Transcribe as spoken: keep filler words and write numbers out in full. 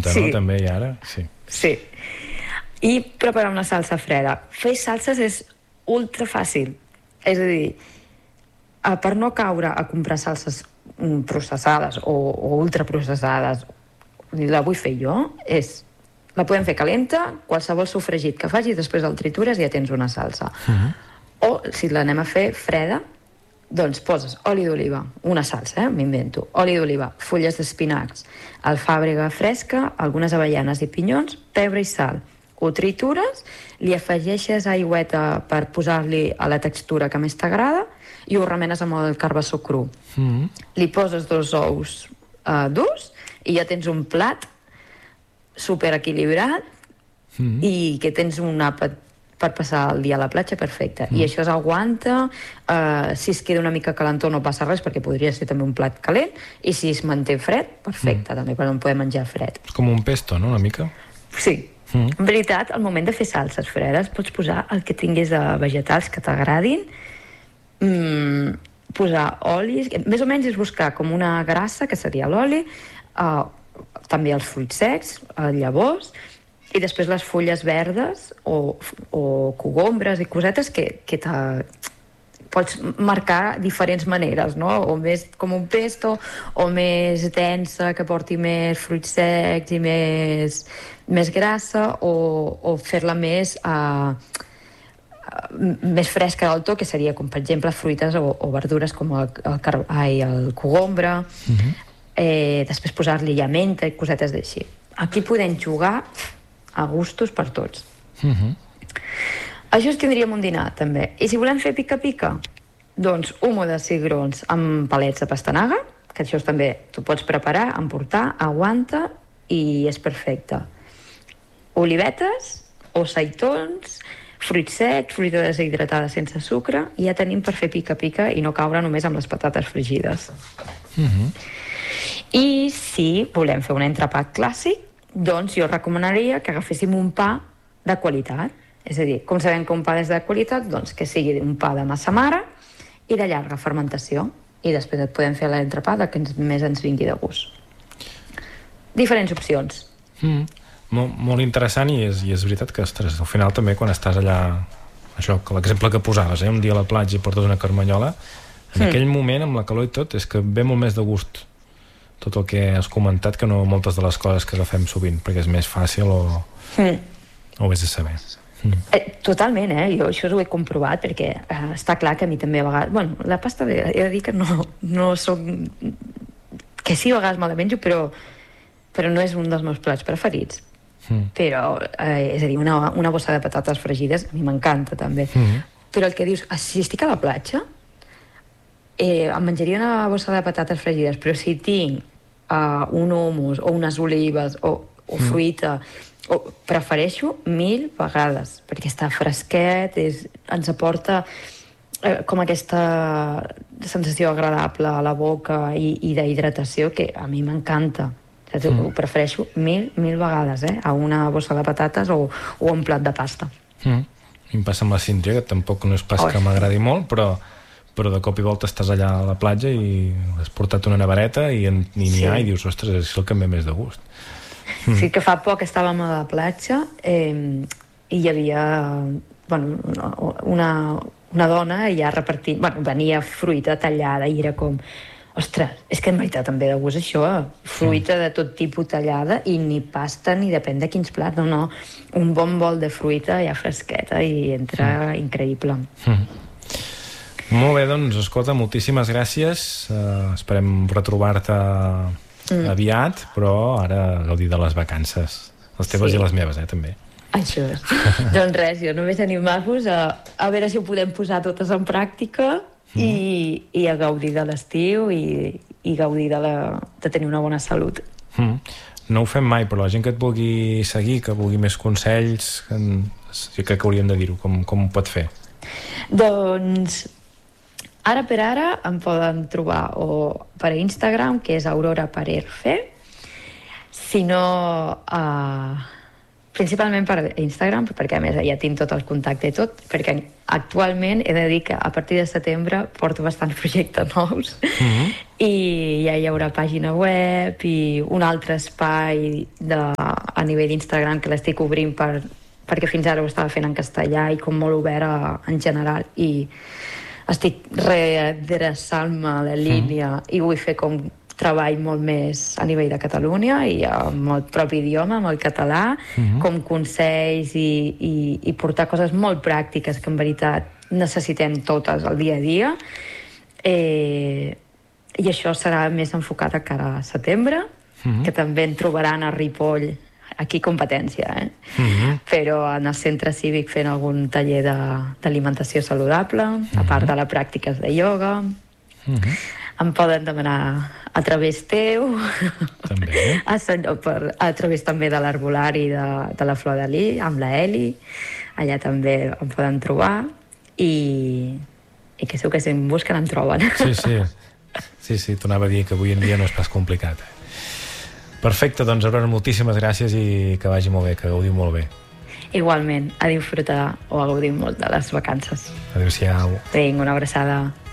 punta, sí. No? També, i ara, sí. Sí. I preparar una salsa freda. Fer salses és ultra fàcil. És a dir, per no caure a comprar salses processades o, o ultraprocessades, la vull fer jo, és la podem fer calenta, qualsevol sofregit que facis, després el tritures i ja tens una salsa. Uh-huh. O, si l'anem a fer freda, doncs poses oli d'oliva, una salsa, eh? M'invento, oli d'oliva, fulles d'espinacs, alfàbrega fresca, algunes avellanes i pinyons, pebre i sal. Ho tritures, li afegeixes aigüeta per posar-li a la textura que més t'agrada i ho remenes amb el carbassó cru. Mm. Li poses dos ous uh, durs i ja tens un plat super equilibrat mm. i que tens un àpat per passar el dia a la platja perfecte. Mm. I això s'aguanta, uh, si es queda una mica calentó no passa res perquè podria ser també un plat calent, i si es manté fred, perfecte, mm. també, però no podem menjar fred. És com un pesto, no?, una mica? Sí. Mm. En veritat, al moment de fer salses fredes pots posar el que tinguis de vegetals que t'agradin, mm, posar olis, més o menys és buscar com una grassa, que seria l'oli, uh, també els fruits secs, uh, llavors, i després les fulles verdes o, o cogombres i cosetes que, que te, pots marcar diferents maneres, no? O més com un pesto, o més densa, que porti més fruits secs i més, més grassa, o, o fer-la més, uh, més fresca del tot, que seria com, per exemple, fruites o, o verdures com el, el, car ai, el cogombre, uh-huh. eh, després posar-li ja menta i cosetes d'així. Aquí podem jugar a gustos per tots. Uh-huh. Això es tindríem un dinar, també. I si volem fer pica-pica, doncs humo de cigrons amb palets de pastanaga, que això també t'ho pots preparar, emportar, aguanta i és perfecte. Olivetes o seitons, fruits secs, fruita deshidratada sense sucre, i ja tenim per fer pica-pica i no caure només amb les patates fregides. Uh-huh. I si volem fer un entrepat clàssic, doncs jo recomanaria que agaféssim un pa de qualitat. És a dir, com sabem que un pa és de qualitat, doncs que sigui un pa de massa mare i de llarga fermentació. I després et podem fer l'entrepat que ens, més ens vingui de gust. Diferents opcions. Mm, molt, molt interessant, i és, i és veritat que, ostres, al final també quan estàs allà, això, l'exemple que posaves, eh, un dia a la platja i portes una carmanyola, en mm. aquell moment, amb la calor i tot, és que ve molt més de gust tot el que has comentat que no moltes de les coses que agafem sovint, perquè és més fàcil o, mm. o ho has de saber. Mm. Eh, totalment, eh? Jo això ho he comprovat perquè eh, està clar que a mi també a vegades... Bueno, la pasta he de dir que no, no soc... que sí, a vegades me la menjo, però, però no és un dels meus plats preferits. Mm. Però, eh, és a dir, una, una bossa de patates fregides a mi m'encanta també. Mm. Però el que dius, si estic a la platja, eh, em menjaria una bossa de patates fregides, però si tinc uh, un hummus o unes olives o, o mm. fruita... O prefereixo mil vegades, perquè està fresquet, és, ens aporta eh, com aquesta sensació agradable a la boca i, i d'hidratació que a mi m'encanta. Mm. Ho prefereixo mil, mil vegades, eh, a una bossa de patates o, o un plat de pasta. Mm. Em passa amb la síndria, que tampoc no és pas oh. que m'agradi molt, però, però de cop i volta estàs allà a la platja i has portat una nevareta i n'hi sí. ha i dius, ostres, és el que em ve més de gust. Sí, que fa poc estàvem a la platja eh, i hi havia bueno, una, una dona i ja repartint, bueno, venia fruita tallada i era com, ostres, és que en veritat em ve de gust això, fruita de tot tipus tallada i ni pasta ni depèn de quins plats, no, no, un bon bol de fruita ja fresqueta i entra mm. increïble. Mm. Molt bé, doncs, escolta, moltíssimes gràcies, uh, esperem retrobar-te Mm. aviat, però ara gaudir de les vacances, les teves sí. i les meves, eh, també. Això és. Doncs res, jo només animar-vos a, a veure si ho podem posar totes en pràctica mm. i, i a gaudir de l'estiu i, i gaudir de, la, de tenir una bona salut. Mm. No ho fem mai, però la gent que et vulgui seguir, que vulgui més consells, que, sí, crec que hauríem de dir-ho, com, com ho pot fer? Doncs ara per ara em poden trobar o per Instagram, que és Aurora Parer Fe, si no uh, principalment per Instagram, perquè a més ja tinc tot el contacte i tot, perquè actualment he de dir que a partir de setembre porto bastants projectes nous mm-hmm. i ja hi haurà pàgina web i un altre espai de, a nivell d'Instagram que l'estic obrint per, perquè fins ara ho estava fent en castellà i com molt obert a, en general, i estic redreçant-me a la línia mm-hmm. i vull fer com treball molt més a nivell de Catalunya i amb el propi idioma, amb el català, mm-hmm. com consells i, i, i portar coses molt pràctiques que en veritat necessitem totes al dia a dia. Eh, I això serà més enfocat a cara a setembre, mm-hmm. que també en trobaran a Ripoll, aquí competència, eh? Mm-hmm. Però en el centre cívic fent algun taller d'alimentació saludable, mm-hmm. a part de les pràctiques de ioga. Mm-hmm. Em poden demanar a través teu, també. a, per, a través també de l'herbolari de, de la Flor de Lis, amb la Eli, allà també em poden trobar, i, i que segur que si em busquen em troben. Sí, sí, sí, sí, t'ho anava a dir que avui en dia no és pas complicat. Perfecte, doncs Aurora, moltíssimes gràcies i que vagi molt bé, que gaudiu molt bé. Igualment, a disfrutar o a gaudir molt de les vacances. Adéu-siau. Vinga, una abraçada.